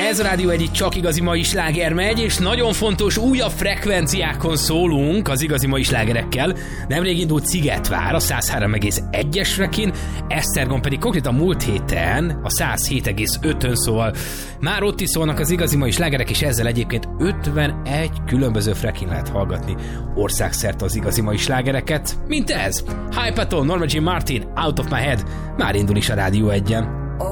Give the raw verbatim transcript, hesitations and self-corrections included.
Ez a Rádió egy csak igazi mai sláger megy, és nagyon fontos újabb frekvenciákon szólunk az igazi mai slágerekkel. Nemrég indult Szigetvár a száz három egész egyes frekin, Esztergom pedig konkrétan múlt héten a száz hét egész ötön, szóval már ott is szólnak az igazi mai slágerek, és ezzel egyébként ötvenegy különböző frekin lehet hallgatni országszerte az igazi mai slágereket, mint ez. Hypaton, Norma Jean Martin, Out of My Head, már indul is a Rádió egyen.